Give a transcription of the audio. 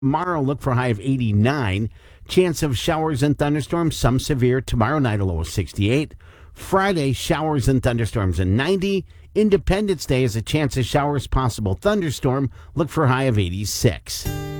Tomorrow, look for a high of 89. Chance of showers and thunderstorms, some severe. Tomorrow night, a low of 68. Friday, showers and thunderstorms at 90. Independence Day is a chance of showers, possible thunderstorm. Look for a high of 86.